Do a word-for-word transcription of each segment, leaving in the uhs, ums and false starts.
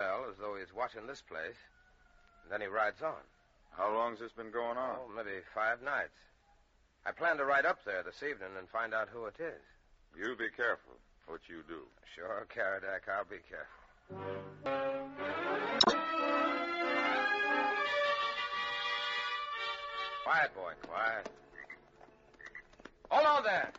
Well, as though he's watching this place. And then he rides on. How long's this been going on? Oh, maybe five nights. I plan to ride up there this evening and find out who it is. You be careful what you do. Sure, Karadak, I'll be careful. Quiet, boy, quiet. Hold on there.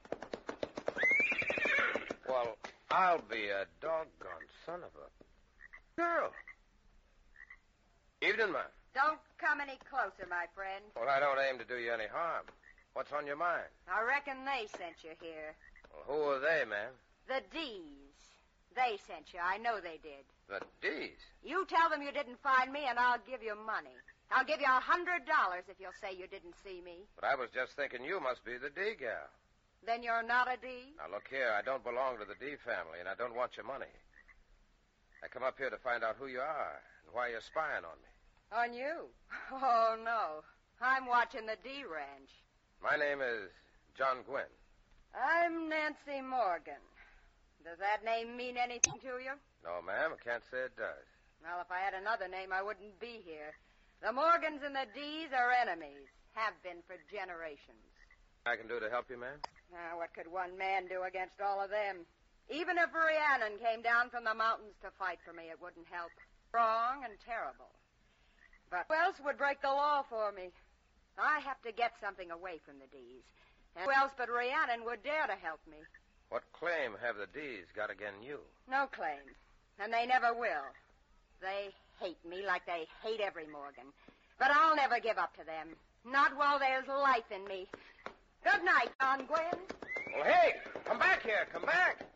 Well, I'll be a doggone son of a girl. Evening, ma'am. Don't come any closer, my friend. Well, I don't aim to do you any harm. What's on your mind? I reckon they sent you here. Well, who are they, ma'am? The D's. They sent you. I know they did. The D's? You tell them you didn't find me, and I'll give you money. I'll give you a hundred dollars if you'll say you didn't see me. But I was just thinking you must be the D gal. Then you're not a D? Now, look here. I don't belong to the D family, and I don't want your money. I come up here to find out who you are and why you're spying on me. On you? Oh, no. I'm watching the D ranch. My name is John Gwynn. I'm Nancy Morgan. Does that name mean anything to you? No, ma'am. I can't say it does. Well, if I had another name, I wouldn't be here. The Morgans and the D's are enemies. Have been for generations. I can do to help you, ma'am? Now, what could one man do against all of them? Even if Rhiannon came down from the mountains to fight for me, it wouldn't help. Wrong and terrible. But who else would break the law for me? I have to get something away from the D's. And who else but Rhiannon would dare to help me? What claim have the D's got against you? No claim. And they never will. They hate me like they hate every Morgan. But I'll never give up to them. Not while there's life in me. Good night, John Gwynn. Well, hey, come back here. Come back.